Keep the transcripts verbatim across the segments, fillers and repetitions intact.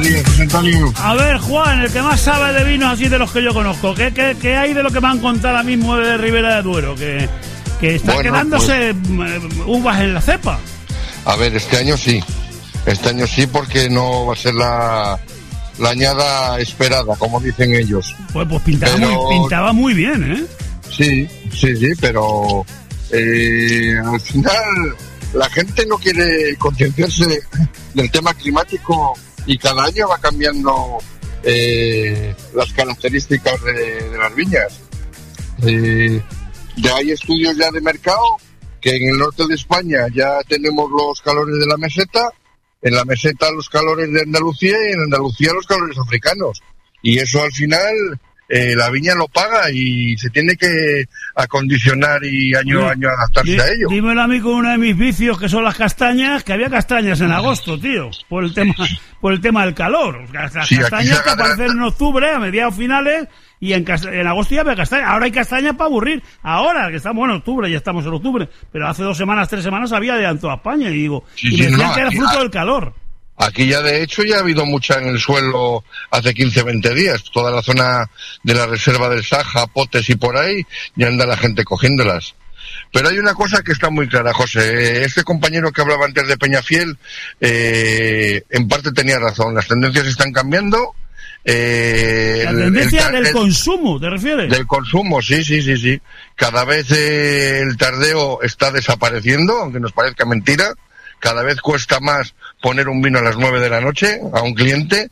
días, José Antonio. A ver, Juan, el que más sabe de vinos así de los que yo conozco, ¿qué, qué, qué hay de lo que me han contado ahora mismo de Ribera de Duero? Que, que está bueno, quedándose pues, uvas en la cepa. A ver, este año sí. Este año sí, porque no va a ser la, la añada esperada, como dicen ellos. Pues, pues pintaba, pero, muy, pintaba muy bien, ¿eh? Sí, sí, sí, pero eh, al final la gente no quiere concienciarse del tema climático y cada año va cambiando eh, las características de, de las viñas. Eh, ya hay estudios ya de mercado que en el norte de España ya tenemos los calores de la meseta, en la meseta los calores de Andalucía y en Andalucía los calores africanos. Y eso al final eh, la viña lo paga y se tiene que acondicionar y año a año adaptarse Dí, a ello. Dímelo a mí con uno de mis vicios, que son las castañas, que había castañas en agosto, tío, por el tema por el tema del calor. Las sí, castañas que aparecen en octubre, a mediados finales, y en, en agosto ya había castañas. Ahora hay castañas para aburrir. Ahora, que estamos en octubre, ya estamos en octubre, pero hace dos semanas, tres semanas había de en toda España, y digo, sí, y sí, me decían no, que era aquí, fruto del calor. Aquí ya de hecho ya ha habido mucha en el suelo hace quince, veinte días. Toda la zona de la reserva del Saja, Potes y por ahí, ya anda la gente cogiéndolas. Pero hay una cosa que está muy clara, José. Este compañero que hablaba antes de Peñafiel, eh, en parte tenía razón. Las tendencias están cambiando. Eh, la tendencia el, el, del el, consumo, ¿te refieres? Del consumo, sí, sí, sí, sí. Cada vez eh, el tardeo está desapareciendo, aunque nos parezca mentira. Cada vez cuesta más poner un vino a las nueve de la noche a un cliente.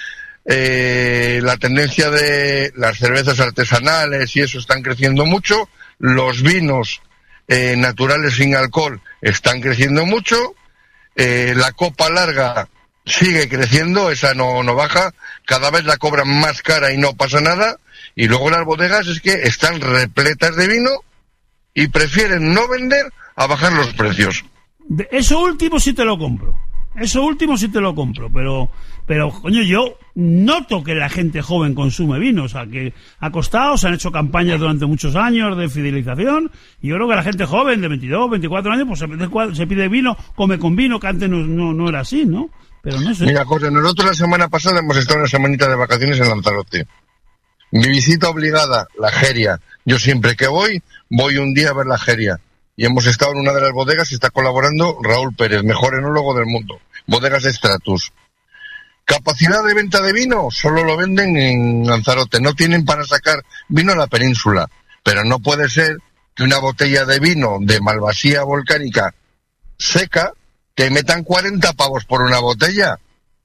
Eh, la tendencia de las cervezas artesanales y eso están creciendo mucho. Los vinos eh, naturales sin alcohol están creciendo mucho. Eh, la copa larga sigue creciendo, esa no, no baja. Cada vez la cobran más cara y no pasa nada. Y luego las bodegas es que están repletas de vino y prefieren no vender a bajar los precios. De eso último sí te lo compro. Eso último sí te lo compro, pero, pero coño, yo noto que la gente joven consume vino, o sea, que acostados han hecho campañas durante muchos años de fidelización, y yo creo que la gente joven de veintidós, veinticuatro años, pues se, se pide vino, come con vino, que antes no, no, no era así, ¿no? Pero no sé. Mira, José, nosotros la semana pasada hemos estado una semanita de vacaciones en Lanzarote. Mi visita obligada, la Jeria. Yo siempre que voy, voy un día a ver la Jeria. Y hemos estado en una de las bodegas y está colaborando Raúl Pérez, mejor enólogo del mundo. Bodegas de Stratus. Capacidad de venta de vino, solo lo venden en Lanzarote. No tienen para sacar vino a la península. Pero no puede ser que una botella de vino de Malvasía volcánica seca te metan cuarenta pavos por una botella.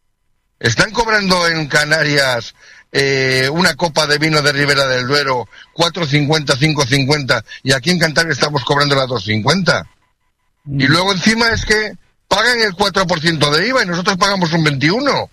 Están cobrando en Canarias eh, una copa de vino de Ribera del Duero cuatro cincuenta, cinco cincuenta, y aquí en Cantabria estamos cobrando la dos cincuenta. Mm. Y luego encima es que pagan el cuatro por ciento de I V A y nosotros pagamos un veintiuno.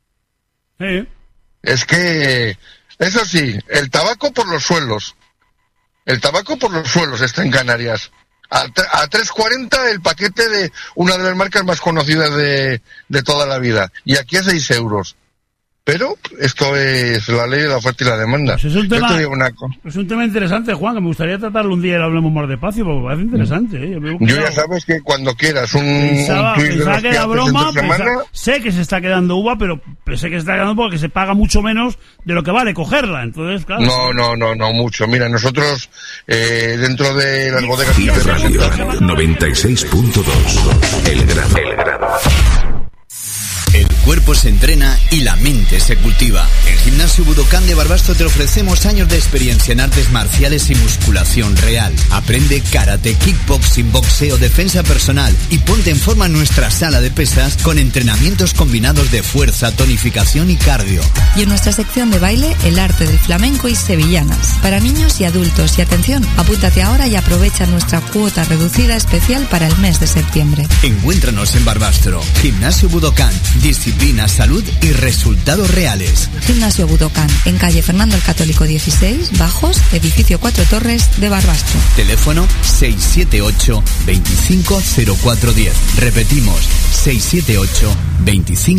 Sí. Es que, eso sí, el tabaco por los suelos. El tabaco por los suelos está en Canarias. A, a tres cuarenta el paquete de una de las marcas más conocidas de, de toda la vida. Y aquí a seis euros. Pero esto es la ley de la oferta y la demanda. Pues es, un tema, Yo te digo una cosa. Es un tema interesante, Juan, que me gustaría tratarlo un día y lo hablemos más despacio, porque me parece interesante. ¿eh? Yo, Yo ya sabes que cuando quieras un, pensaba, un tweet de los que era broma, semana... pensaba, sé que se está quedando uva, pero sé que se está quedando porque se paga mucho menos de lo que vale cogerla. Entonces, claro. No, no, no, no mucho. Mira, nosotros eh, dentro de las bodegas... Y Radio noventa y seis punto dos. El grado. El grado. El cuerpo se entrena y la mente se cultiva. En Gimnasio Budokan de Barbastro te ofrecemos años de experiencia en artes marciales y musculación real. Aprende karate, kickboxing, boxeo, defensa personal y ponte en forma en nuestra sala de pesas con entrenamientos combinados de fuerza, tonificación y cardio. Y en nuestra sección de baile, el arte del flamenco y sevillanas. Para niños y adultos. Y atención, apúntate ahora y aprovecha nuestra cuota reducida especial para el mes de septiembre. Encuéntranos en Barbastro. Gimnasio Budokan. Disciplina, salud y resultados reales. Gimnasio Budokan, en calle Fernando el Católico dieciséis, Bajos, edificio Cuatro Torres de Barbastro. Teléfono seis siete ocho, veinticinco, cero cuatro diez. Repetimos, seis siete ocho, veinticinco